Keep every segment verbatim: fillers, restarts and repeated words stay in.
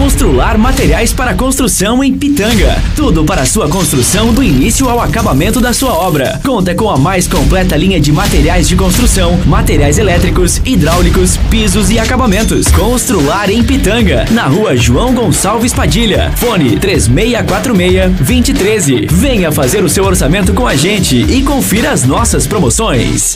Constrular materiais para construção em Pitanga. Tudo para sua construção do início ao acabamento da sua obra. Conta com a mais completa linha de materiais de construção, materiais elétricos, hidráulicos, pisos e acabamentos. Constrular em Pitanga, na rua João Gonçalves Padilha. Fone três seis quatro seis, dois zero um três. Venha fazer o seu orçamento com a gente e confira as nossas promoções.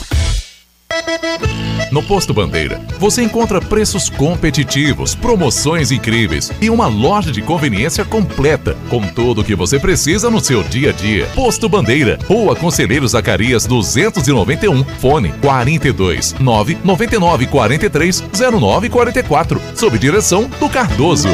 No Posto Bandeira, você encontra preços competitivos, promoções incríveis e uma loja de conveniência completa, com tudo o que você precisa no seu dia a dia. Posto Bandeira, Rua Conselheiro Zacarias duzentos e noventa e um, fone quarenta e dois, nove nove nove quatro três zero nove quatro quatro, sob direção do Cardoso.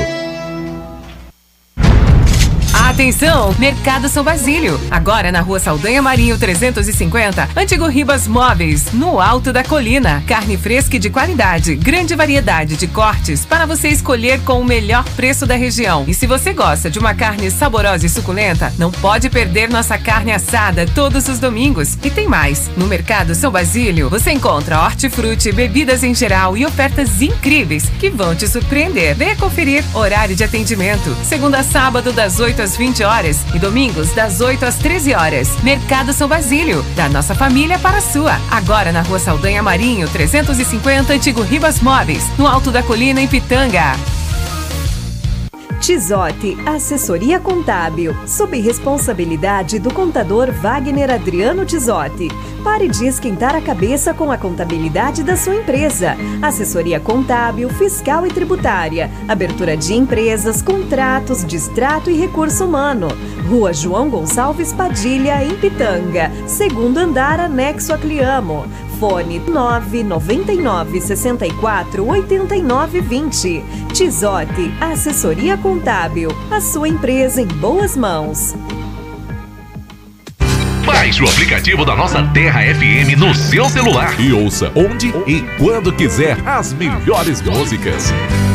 Atenção, Mercado São Basílio. Agora na Rua Saldanha Marinho trezentos e cinquenta, Antigo Ribas Móveis, no alto da colina. Carne fresca e de qualidade, grande variedade de cortes para você escolher com o melhor preço da região. E se você gosta de uma carne saborosa e suculenta, não pode perder nossa carne assada todos os domingos. E tem mais, no Mercado São Basílio você encontra hortifruti, bebidas em geral e ofertas incríveis que vão te surpreender. Venha conferir horário de atendimento, segunda a sábado das oito às vinte horas e domingos das oito às treze horas. Mercado São Basílio, da nossa família para a sua. Agora na Rua Saldanha Marinho trezentos e cinquenta, Antigo Ribas Móveis, no alto da colina em Pitanga. Tizote, assessoria contábil, sob responsabilidade do contador Wagner Adriano Tizote. Pare de esquentar a cabeça com a contabilidade da sua empresa. Assessoria contábil, fiscal e tributária, abertura de empresas, contratos, distrato e recurso humano. Rua João Gonçalves Padilha, em Pitanga, segundo andar, anexo a Cliamo. Fone nove nove nove, seis quatro, oito nove dois zero. Tizote, assessoria contábil. A sua empresa em boas mãos. Baixe o aplicativo da nossa Terra F M no seu celular e ouça onde e quando quiser as melhores músicas.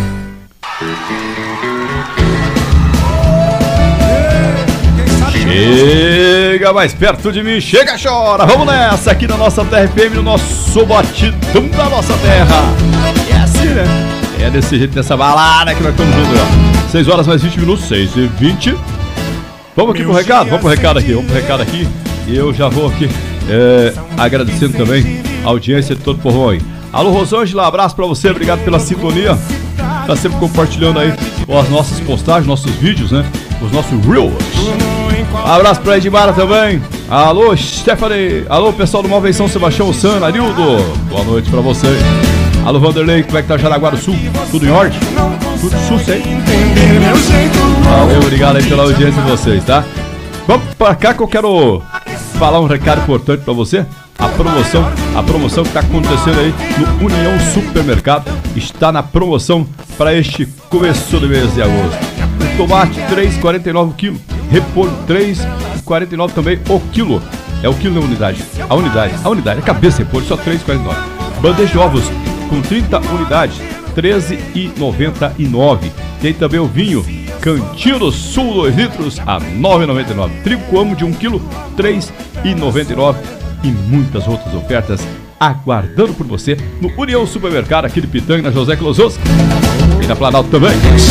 Chega mais perto de mim, chega, chora. Vamos nessa aqui na nossa Terra F M, no nosso batidão da nossa terra. É assim, né? É desse jeito, dessa balada que nós estamos vendo, ó. seis horas mais vinte minutos, seis e vinte. Vamos aqui pro recado, vamos pro recado aqui, vamos pro recado aqui. E eu já vou aqui é, agradecendo também a audiência de todo o povão aí. Alô, Rosângela, abraço pra você, obrigado pela sintonia. Tá sempre compartilhando aí as nossas postagens, nossos vídeos, né? Os nossos reels. Abraço pra Edmara também. Alô, Stephanie. Alô, pessoal do Móveis São Sebastião, Sana, Arildo. Boa noite pra você. Alô, Vanderlei, como é que tá Jaraguá do Sul? Tudo em ordem? Tudo sucesso. Valeu, obrigado aí pela audiência de vocês, tá? Vamos pra cá que eu quero falar um recado importante pra você. A promoção, a promoção que tá acontecendo aí no União Supermercado está na promoção para este começo do mês de agosto. O tomate três reais e quarenta e nove o quilo, repolho três reais e quarenta e nove também o quilo. É o quilo na unidade. A unidade, a unidade, a cabeça de repolho só três reais e quarenta e nove. Bandeja de ovos com trinta unidades, treze reais e noventa e nove. Tem também o vinho Cantinho do Sul, dois litros a nove reais e noventa e nove. Trigo Coamo de um quilo, três reais e noventa e nove. E muitas outras ofertas aguardando por você no União Supermercado aqui de Pitanga, na José Closos e na Planalto também.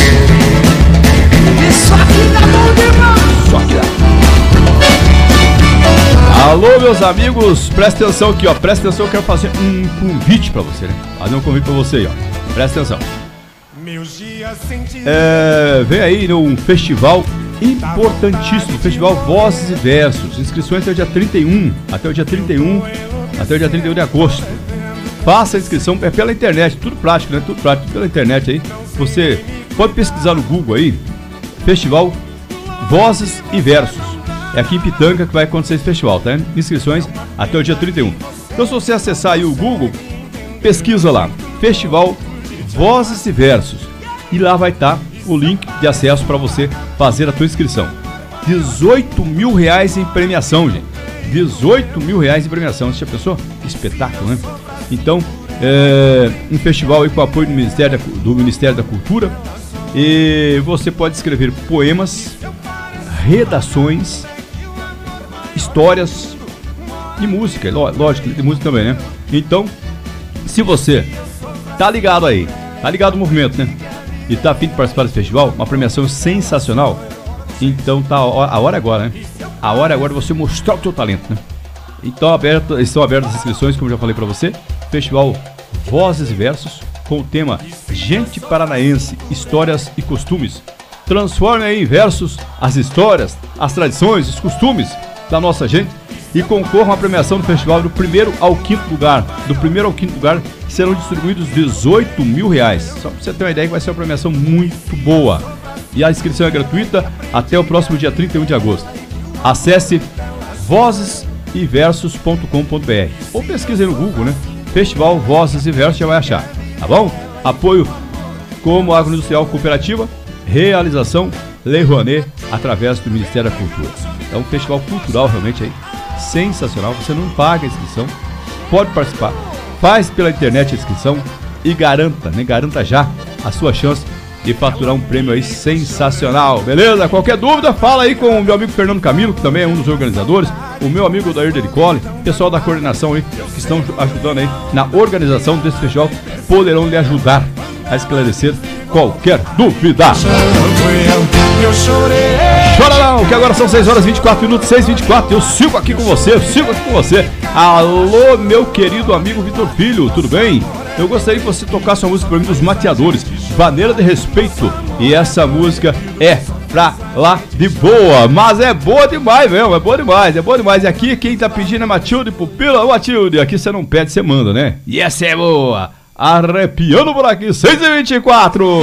Isso aqui dá bom demais. Só que dá. Alô, meus amigos, presta atenção aqui, ó. Presta atenção, eu quero fazer um convite pra você, né? Fazer um convite pra você aí, ó. Presta atenção. É, vem aí um festival importantíssimo, Festival Vozes e Versos. Inscrições até o dia trinta e um, até o dia trinta e um, até o dia trinta e um de agosto. Faça a inscrição, é pela internet, tudo prático, né? Tudo prático, pela internet aí. Você pode pesquisar no Google aí, Festival Vozes e Versos. É aqui em Pitanga que vai acontecer esse festival, tá? Inscrições até o dia trinta e um. Então, se você acessar aí o Google, pesquisa lá, Festival Vozes e Versos. E lá vai estar o link de acesso para você fazer a tua inscrição. dezoito mil reais em premiação, gente. dezoito mil reais em premiação. Você já pensou? Que espetáculo, né? Então, é um festival aí com apoio do Ministério da, do Ministério da Cultura. E você pode escrever poemas, redações, histórias e música. Lógico, de música também, né? Então, se você tá ligado aí, tá ligado no movimento, né? e tá a fim de participar desse festival, uma premiação sensacional, então tá a hora agora, né? A hora agora de você mostrar o teu talento, né? Então aberto, estão abertas as inscrições, como eu já falei pra você. Festival Vozes e Versos, com o tema Gente Paranaense, Histórias e Costumes. Transforme aí em versos as histórias, as tradições, os costumes da nossa gente e concorram à premiação do festival do primeiro ao quinto lugar. Do primeiro ao quinto lugar serão distribuídos dezoito mil reais. Só pra você ter uma ideia que vai ser uma premiação muito boa. E a inscrição é gratuita até o próximo dia trinta e um de agosto. Acesse vozes e versos ponto com ponto b r ou pesquise aí no Google, né? Festival Vozes e Versos, já vai achar, tá bom? Apoio como agroindustrial cooperativa, realização Lei Rouanet através do Ministério da Cultura. É um festival cultural realmente aí sensacional, você não paga a inscrição, pode participar, faz pela internet a inscrição e garanta, né? Garanta já a sua chance de faturar um prêmio aí sensacional, beleza? Qualquer dúvida, fala aí com o meu amigo Fernando Camilo, que também é um dos organizadores, o meu amigo Dair Dericoli, pessoal da coordenação aí, que estão ajudando aí na organização desse festival, poderão lhe ajudar a esclarecer qualquer dúvida. Chora não, que agora são seis horas e vinte e quatro minutos, seis e vinte e quatro, eu sigo aqui com você, eu sigo aqui com você. Alô, meu querido amigo Vitor Filho, tudo bem? Eu gostaria que você tocasse uma música para mim dos Mateadores, Bandeira de Respeito. E essa música é pra lá de boa, mas é boa demais mesmo, é boa demais, é boa demais. E aqui quem tá pedindo é Matilde Pupila. Ô Matilde, aqui você não pede, você manda, né? E essa é boa, arrepiando por aqui, seis e vinte e quatro.